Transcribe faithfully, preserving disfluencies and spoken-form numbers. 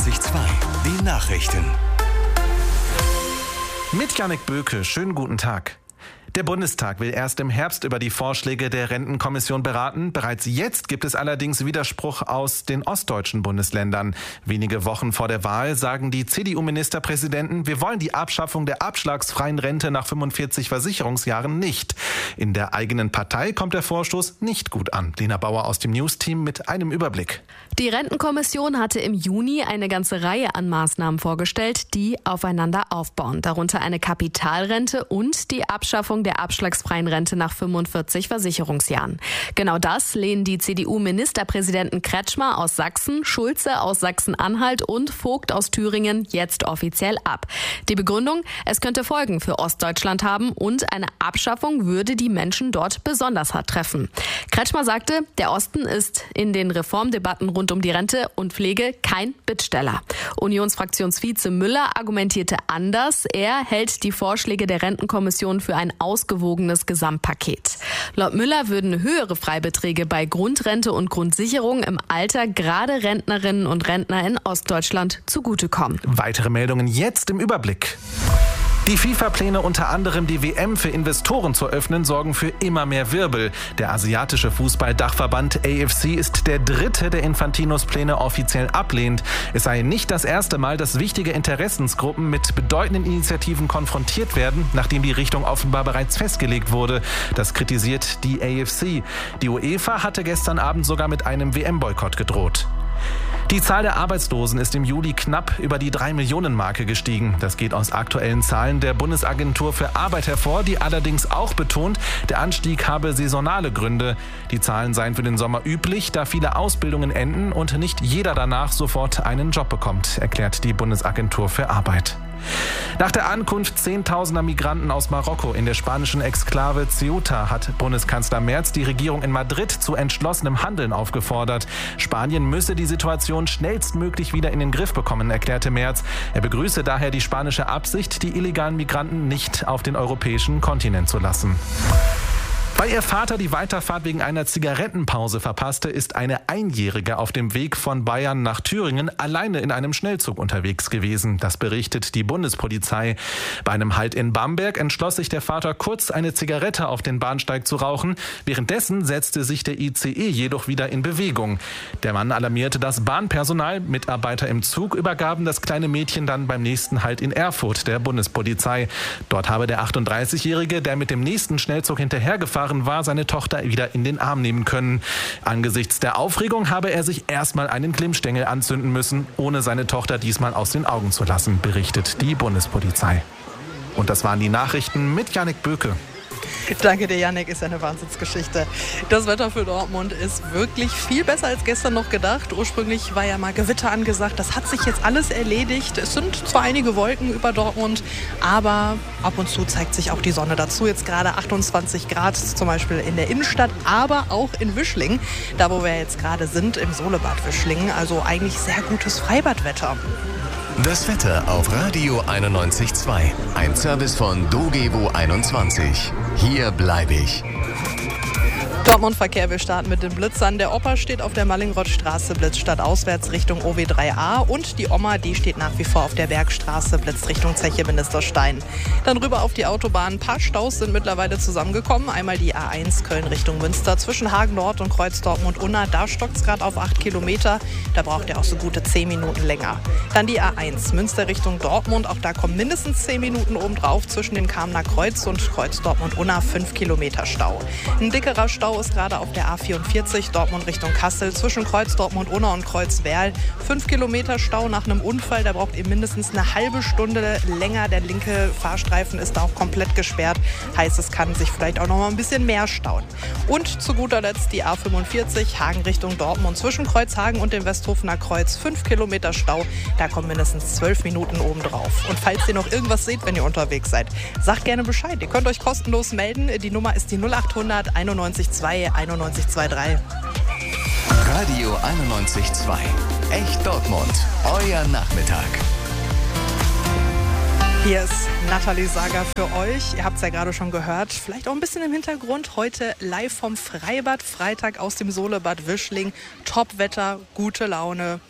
zwei. Die Nachrichten. Mit Jannik Böke, schönen guten Tag. Der Bundestag will erst im Herbst über die Vorschläge der Rentenkommission beraten. Bereits jetzt gibt es allerdings Widerspruch aus den ostdeutschen Bundesländern. Wenige Wochen vor der Wahl sagen die C D U-Ministerpräsidenten, wir wollen die Abschaffung der abschlagsfreien Rente nach fünfundvierzig Versicherungsjahren nicht. In der eigenen Partei kommt der Vorstoß nicht gut an. Lena Bauer aus dem News-Team mit einem Überblick. Die Rentenkommission hatte im Juni eine ganze Reihe an Maßnahmen vorgestellt, die aufeinander aufbauen. Darunter eine Kapitalrente und die Abschaffung der abschlagsfreien Rente nach fünfundvierzig Versicherungsjahren. Genau das lehnen die C D U-Ministerpräsidenten Kretschmer aus Sachsen, Schulze aus Sachsen-Anhalt und Vogt aus Thüringen jetzt offiziell ab. Die Begründung, es könnte Folgen für Ostdeutschland haben und eine Abschaffung würde die Menschen dort besonders hart treffen. Kretschmer sagte, der Osten ist in den Reformdebatten rund um die Rente und Pflege kein Bittsteller. Unionsfraktionsvize Müller argumentierte anders. Er hält die Vorschläge der Rentenkommission für ein ausgewogenes Gesamtpaket. Laut Müller würden höhere Freibeträge bei Grundrente und Grundsicherung im Alter gerade Rentnerinnen und Rentner in Ostdeutschland zugutekommen. Weitere Meldungen jetzt im Überblick. Die FIFA-Pläne, unter anderem die W M für Investoren zu öffnen, sorgen für immer mehr Wirbel. Der asiatische Fußball-Dachverband A F C ist der dritte, der Infantinos Pläne offiziell ablehnt. Es sei nicht das erste Mal, dass wichtige Interessensgruppen mit bedeutenden Initiativen konfrontiert werden, nachdem die Richtung offenbar bereits festgelegt wurde. Das kritisiert die A F C. Die UEFA hatte gestern Abend sogar mit einem W M-Boykott gedroht. Die Zahl der Arbeitslosen ist im Juli knapp über die drei Millionen Marke gestiegen. Das geht aus aktuellen Zahlen der Bundesagentur für Arbeit hervor, die allerdings auch betont, der Anstieg habe saisonale Gründe. Die Zahlen seien für den Sommer üblich, da viele Ausbildungen enden und nicht jeder danach sofort einen Job bekommt, erklärt die Bundesagentur für Arbeit. Nach der Ankunft zehntausender Migranten aus Marokko in der spanischen Exklave Ceuta hat Bundeskanzler Merz die Regierung in Madrid zu entschlossenem Handeln aufgefordert. Spanien müsse die Situation schnellstmöglich wieder in den Griff bekommen, erklärte Merz. Er begrüße daher die spanische Absicht, die illegalen Migranten nicht auf den europäischen Kontinent zu lassen. Weil ihr Vater die Weiterfahrt wegen einer Zigarettenpause verpasste, ist eine Einjährige auf dem Weg von Bayern nach Thüringen alleine in einem Schnellzug unterwegs gewesen. Das berichtet die Bundespolizei. Bei einem Halt in Bamberg entschloss sich der Vater kurz, eine Zigarette auf den Bahnsteig zu rauchen. Währenddessen setzte sich der I C E jedoch wieder in Bewegung. Der Mann alarmierte das Bahnpersonal. Mitarbeiter im Zug übergaben das kleine Mädchen dann beim nächsten Halt in Erfurt der Bundespolizei. Dort habe der achtunddreißigjährige, der mit dem nächsten Schnellzug hinterhergefahren war, seine Tochter wieder in den Arm nehmen können. Angesichts der Aufregung habe er sich erstmal einen Glimmstängel anzünden müssen, ohne seine Tochter diesmal aus den Augen zu lassen, berichtet die Bundespolizei. Und das waren die Nachrichten mit Jannik Böke. Danke dir, Jannik, ist eine Wahnsinnsgeschichte. Das Wetter für Dortmund ist wirklich viel besser als gestern noch gedacht. Ursprünglich war ja mal Gewitter angesagt. Das hat sich jetzt alles erledigt. Es sind zwar einige Wolken über Dortmund, aber ab und zu zeigt sich auch die Sonne dazu. Jetzt gerade achtundzwanzig Grad zum Beispiel in der Innenstadt, aber auch in Wischling, da wo wir jetzt gerade sind, im Solebad Wischling. Also eigentlich sehr gutes Freibadwetter. Das Wetter auf Radio einundneunzig Komma zwei. Ein Service von Dogevo einundzwanzig. Hier bleibe ich. Dortmund-Verkehr, wir starten mit den Blitzern. Der Opa steht auf der Mallingrothstraße, Blitzstadt auswärts Richtung O W drei A. Und die Oma, die steht nach wie vor auf der Bergstraße, Blitz Richtung Zeche Ministerstein. Dann rüber auf die Autobahn. Ein paar Staus sind mittlerweile zusammengekommen. Einmal die A eins Köln Richtung Münster zwischen Hagen Nord und Kreuz Dortmund-Unna. Da stockt es gerade auf acht Kilometer. Da braucht ihr auch so gute zehn Minuten länger. Dann die A eins Münster Richtung Dortmund. Auch da kommen mindestens zehn Minuten obendrauf zwischen dem Kamener Kreuz und Kreuz Dortmund-Unna. fünf Kilometer Stau. Ein dickerer Stau ist gerade auf der A vierundvierzig Dortmund Richtung Kassel zwischen Kreuz Dortmund-Unna und Kreuz Werl. Fünf Kilometer Stau nach einem Unfall, da braucht ihr mindestens eine halbe Stunde länger. Der linke Fahrstreifen ist da auch komplett gesperrt. Heißt, es kann sich vielleicht auch noch mal ein bisschen mehr stauen. Und zu guter Letzt die A fünfundvierzig Hagen Richtung Dortmund zwischen Kreuzhagen und dem Westhofener Kreuz. Fünf Kilometer Stau, da kommen mindestens zwölf Minuten obendrauf. Und falls ihr noch irgendwas seht, wenn ihr unterwegs seid, sagt gerne Bescheid. Ihr könnt euch kostenlos melden. Die Nummer ist die null achthundert einundneunzig zwei einundneunzig zweiunddreißig. Radio einundneunzig Komma zwei. Echt Dortmund. Euer Nachmittag. Hier ist Nathalie Sager für euch. Ihr habt es ja gerade schon gehört. Vielleicht auch ein bisschen im Hintergrund. Heute live vom Freibad. Freitag aus dem Solebad Wischling. Top-Wetter, gute Laune.